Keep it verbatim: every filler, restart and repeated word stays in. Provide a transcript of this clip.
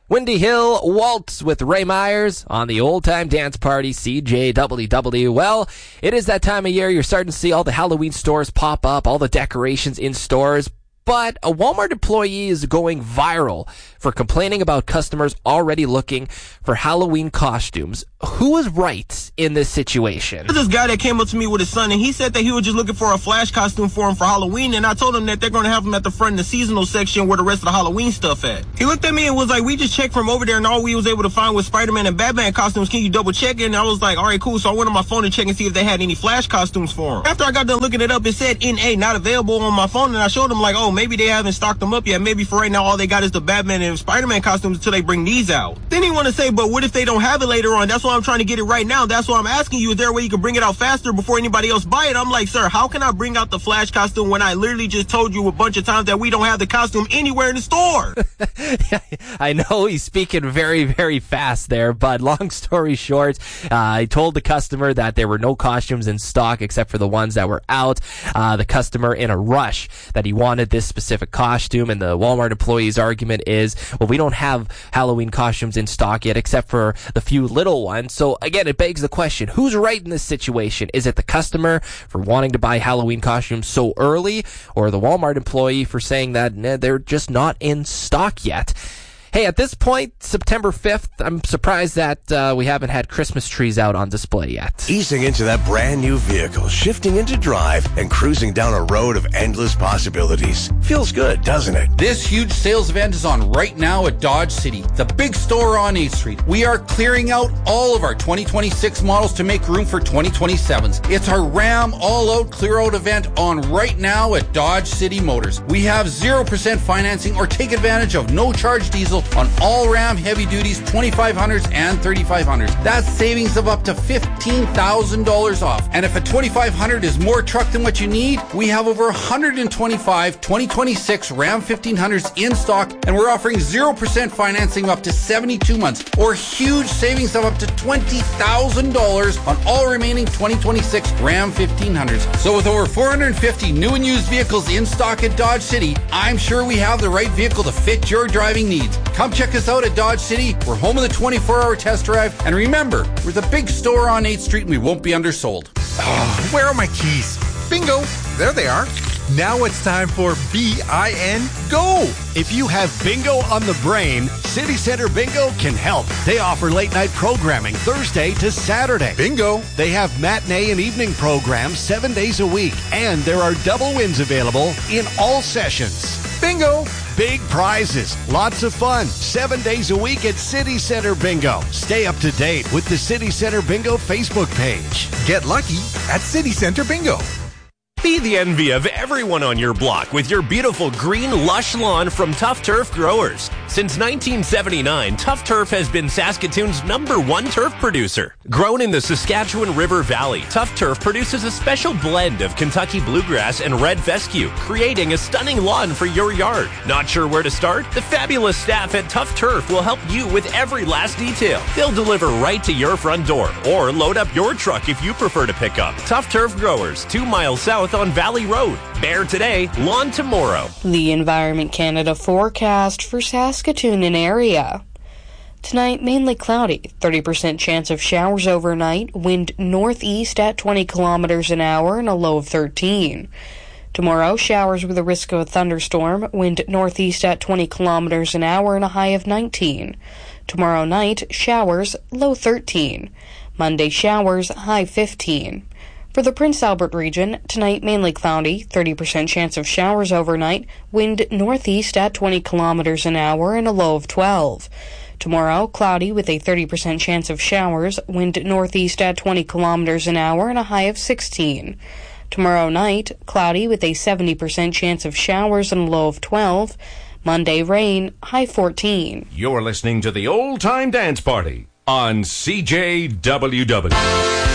Windy Hill Waltz with Ray Myers on the Old Time Dance Party, C J W W. Well, it is that time of year. You're starting to see all the Halloween stores pop up, all the decorations in stores. But a Walmart employee is going viral for complaining about customers already looking for Halloween costumes. Who is right in this situation? There's this guy that came up to me with his son, and he said that he was just looking for a Flash costume for him for Halloween, and I told him that they're going to have him at the front in the seasonal section where the rest of the Halloween stuff at. He looked at me and was like, we just checked from over there, and all we was able to find was Spider-Man and Batman costumes. Can you double check it? And I was like, all right, cool. So I went on my phone and checked and see if they had any Flash costumes for him. After I got done looking it up, it said N A, not available on my phone, and I showed him like, oh, maybe they haven't stocked them up yet. Maybe for right now, all they got is the Batman and Spider-Man costumes until they bring these out. Then he want to say, but what if they don't have it later on? That's why I'm trying to get it right now. That's why I'm asking you, is there a way you can bring it out faster before anybody else buy it? I'm like, sir, how can I bring out the Flash costume when I literally just told you a bunch of times that we don't have the costume anywhere in the store? I know he's speaking very, very fast there, but long story short, uh, I told the customer that there were no costumes in stock except for the ones that were out. Uh, the customer in a rush that he wanted this specific costume, and the Walmart employee's argument is, well, we don't have Halloween costumes in stock yet except for the few little ones. So again, it begs the question, who's right in this situation? Is it the customer for wanting to buy Halloween costumes so early, or the Walmart employee for saying that nah, they're just not in stock yet? Hey, at this point, September fifth, I'm surprised that uh, we haven't had Christmas trees out on display yet. Easing into that brand new vehicle, shifting into drive, and cruising down a road of endless possibilities. Feels good, doesn't it? This huge sales event is on right now at Dodge City, the big store on eighth Street. We are clearing out all of our twenty twenty-six models to make room for twenty twenty-sevens. It's our Ram all-out clear-out event on right now at Dodge City Motors. We have zero percent financing or take advantage of no-charge diesel on all Ram heavy duties, twenty-five hundreds and thirty-five hundreds. That's savings of up to fifteen thousand dollars off. And if a twenty-five hundred is more truck than what you need, we have over one hundred twenty-five twenty twenty-six Ram fifteen hundreds in stock, and we're offering zero percent financing of up to seventy-two months, or huge savings of up to twenty thousand dollars on all remaining twenty twenty-six Ram fifteen hundreds. So with over four hundred fifty new and used vehicles in stock at Dodge City, I'm sure we have the right vehicle to fit your driving needs. Come check us out at Dodge City. We're home of the twenty-four hour test drive. And remember, we're the big store on eighth Street and we won't be undersold. Oh, where are my keys? Bingo! There they are. Now it's time for B I N Go! If you have bingo on the brain, City Center Bingo can help. They offer late night programming Thursday to Saturday. Bingo! They have matinee and evening programs seven days a week, and there are double wins available in all sessions. Bingo! Big prizes, lots of fun, seven days a week at City Center Bingo. Stay up to date with the City Center Bingo Facebook page. Get lucky at City Center Bingo. Be the envy of everyone on your block with your beautiful green, lush lawn from Tough Turf Growers. Since nineteen seventy-nine, Tough Turf has been Saskatoon's number one turf producer. Grown in the Saskatchewan River Valley, Tough Turf produces a special blend of Kentucky bluegrass and red fescue, creating a stunning lawn for your yard. Not sure where to start? The fabulous staff at Tough Turf will help you with every last detail. They'll deliver right to your front door, or load up your truck if you prefer to pick up. Tough Turf Growers, two miles south on Valley Road. Bare today, lawn tomorrow. The Environment Canada forecast for Saskatoon and area. Tonight, mainly cloudy, thirty percent chance of showers overnight, wind northeast at twenty kilometers an hour and a low of thirteen. Tomorrow, showers with a risk of a thunderstorm, wind northeast at twenty kilometers an hour and a high of nineteen. Tomorrow night, showers, low thirteen. Monday, showers, high fifteen. For the Prince Albert region, tonight mainly cloudy, thirty percent chance of showers overnight, wind northeast at twenty kilometers an hour and a low of twelve. Tomorrow, cloudy with a thirty percent chance of showers, wind northeast at twenty kilometers an hour and a high of sixteen. Tomorrow night, cloudy with a seventy percent chance of showers and a low of twelve. Monday, rain, high fourteen. You're listening to the Old Time Dance Party on C J W W.